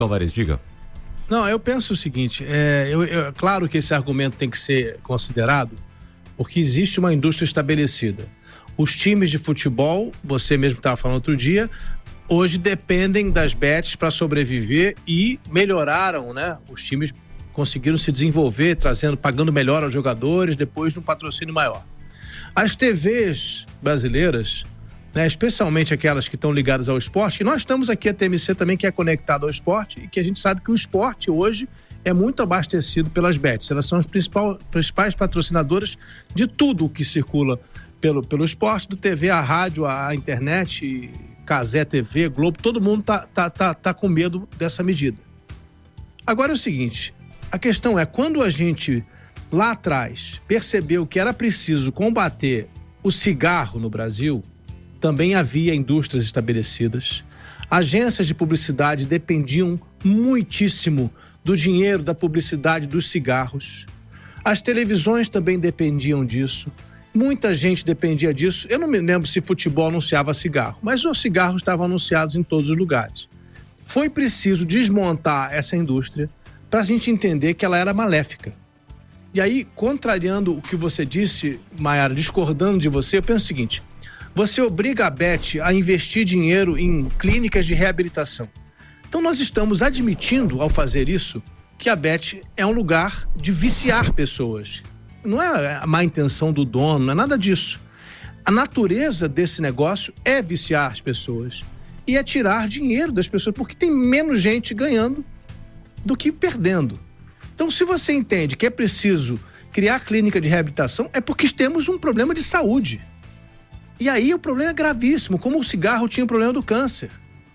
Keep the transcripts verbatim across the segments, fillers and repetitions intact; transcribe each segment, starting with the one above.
Álvares, diga. Não, eu penso o seguinte, é, eu, eu, claro que esse argumento tem que ser considerado, porque existe uma indústria estabelecida. Os times de futebol, você mesmo estava falando outro dia, hoje dependem das bets para sobreviver e melhoraram, né? Os times conseguiram se desenvolver, trazendo, pagando melhor aos jogadores depois de um patrocínio maior. As T Vs brasileiras, né, especialmente aquelas que estão ligadas ao esporte, e nós estamos aqui, a T M C também, que é conectada ao esporte, e que a gente sabe que o esporte hoje é muito abastecido pelas bets. Elas são as principal, principais patrocinadoras de tudo o que circula pelo, pelo esporte, do T V, a rádio, a internet, Cazé T V, Globo, todo mundo tá, tá, tá, tá com medo dessa medida. Agora é o seguinte, a questão é, quando a gente lá atrás percebeu que era preciso combater o cigarro no Brasil, também havia indústrias estabelecidas, agências de publicidade dependiam muitíssimo do dinheiro da publicidade dos cigarros, as televisões também dependiam disso, muita gente dependia disso. Eu não me lembro se futebol anunciava cigarro, mas os cigarros estavam anunciados em todos os lugares. Foi preciso desmontar essa indústria para a gente entender que ela era maléfica. E aí, contrariando o que você disse, Maiara, discordando de você, eu penso o seguinte: você obriga a Bet a investir dinheiro em clínicas de reabilitação. Então nós estamos admitindo, ao fazer isso, que a Bet é um lugar de viciar pessoas. Não é a má intenção do dono, não é nada disso. A natureza desse negócio é viciar as pessoas e é tirar dinheiro das pessoas, porque tem menos gente ganhando do que perdendo. Então, se você entende que é preciso criar clínica de reabilitação, é porque temos um problema de saúde. E aí o problema é gravíssimo, como o cigarro tinha o problema do câncer.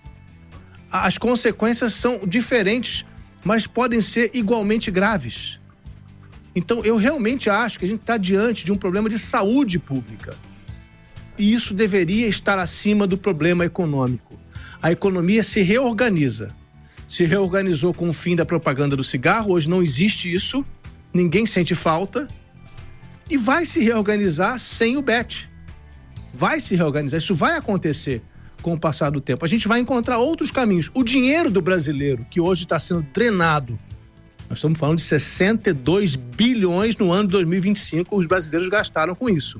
As consequências são diferentes, mas podem ser igualmente graves. Então, eu realmente acho que a gente está diante de um problema de saúde pública. E isso deveria estar acima do problema econômico. A economia se reorganiza. Se reorganizou com o fim da propaganda do cigarro, hoje não existe isso, ninguém sente falta, e vai se reorganizar sem o Bet. Vai se reorganizar, isso vai acontecer com o passar do tempo. A gente vai encontrar outros caminhos. O dinheiro do brasileiro, que hoje está sendo drenado, nós estamos falando de sessenta e dois bilhões no ano de dois mil e vinte e cinco, os brasileiros gastaram com isso.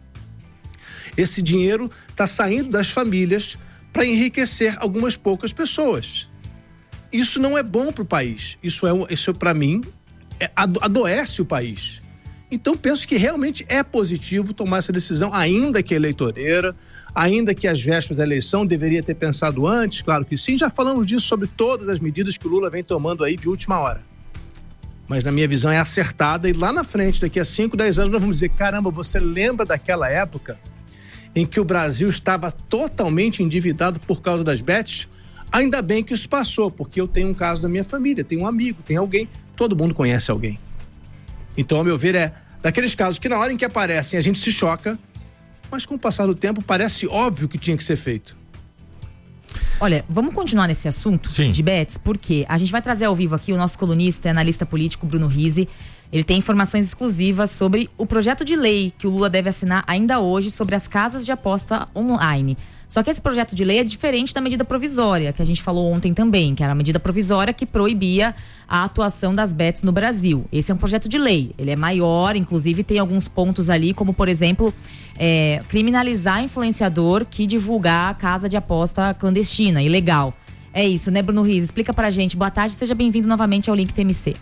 Esse dinheiro está saindo das famílias para enriquecer algumas poucas pessoas. Isso não é bom para o país. Isso, é, isso para mim, é, adoece o país. Então, penso que realmente é positivo tomar essa decisão, ainda que eleitoreira, ainda que às vésperas da eleição deveria ter pensado antes, claro que sim. Já falamos disso sobre todas as medidas que o Lula vem tomando aí de última hora. Mas, na minha visão, é acertada, e lá na frente, daqui a cinco, dez anos, nós vamos dizer: caramba, você lembra daquela época em que o Brasil estava totalmente endividado por causa das bets? Ainda bem que isso passou, porque eu tenho um caso da minha família, tenho um amigo, tem alguém, todo mundo conhece alguém. Então, ao meu ver, é daqueles casos que na hora em que aparecem a gente se choca, mas com o passar do tempo parece óbvio que tinha que ser feito. Olha, vamos continuar nesse assunto Sim. de bets, porque a gente vai trazer ao vivo aqui o nosso colunista e analista político Bruno Rizzi. Ele tem informações exclusivas sobre o projeto de lei que o Lula deve assinar ainda hoje sobre as casas de aposta online. Só que esse projeto de lei é diferente da medida provisória, que a gente falou ontem também, que era a medida provisória que proibia a atuação das bets no Brasil. Esse é um projeto de lei, ele é maior, inclusive tem alguns pontos ali, como por exemplo, é, criminalizar influenciador que divulgar a casa de aposta clandestina, ilegal. É isso, né, Bruno Rizzi? Explica pra gente. Boa tarde, seja bem-vindo novamente ao Link T M C.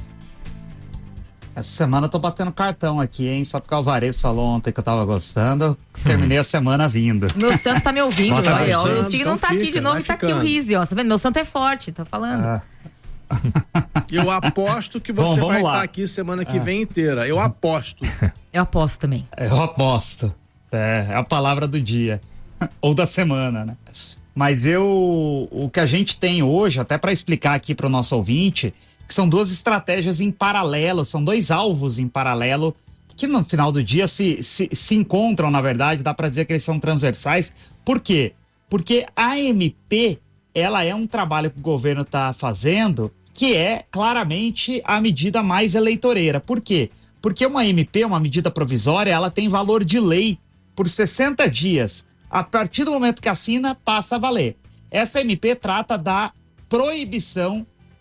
Essa semana eu tô batendo cartão aqui, hein? Só porque o Alvarez falou ontem que eu tava gostando. Terminei a semana vindo. Meu santo tá me ouvindo, ó. O Ciro não tá fica, aqui de novo e tá ficando. aqui o Rizzi, ó. Tá vendo? Meu santo é forte, tá falando. Ah. Eu aposto que você Bom, vai lá. estar aqui semana que ah. vem inteira. Eu aposto. Eu aposto também. Eu aposto. É, é a palavra do dia. Ou da semana, né? Mas eu... O que a gente tem hoje, até para explicar aqui pro nosso ouvinte, que são duas estratégias em paralelo, são dois alvos em paralelo, que no final do dia se, se, se encontram, na verdade, dá para dizer que eles são transversais. Por quê? Porque a M P, ela é um trabalho que o governo está fazendo, que é claramente a medida mais eleitoreira. Por quê? Porque uma M P, uma medida provisória, ela tem valor de lei por sessenta dias. A partir do momento que assina, passa a valer. Essa M P trata da proibição